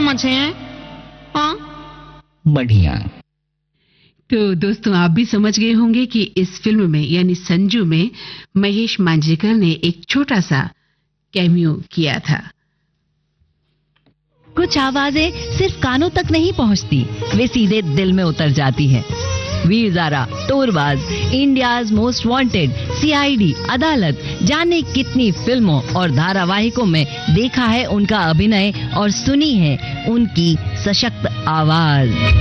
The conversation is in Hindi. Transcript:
समझे हैं? हाँ, बढ़िया। तो दोस्तों, आप भी समझ गए होंगे कि इस फिल्म में यानी संजू में महेश मांजरेकर ने एक छोटा सा कैमियो किया था। कुछ आवाजें सिर्फ कानों तक नहीं पहुंचती, वे सीधे दिल में उतर जाती हैं। Veer Zaara, टोरबाज, India's most wanted, CID, अदालत, जाने कितनी फिल्मों और धारावाहिकों में देखा है उनका अभिनय और सुनी है उनकी सशक्त आवाज।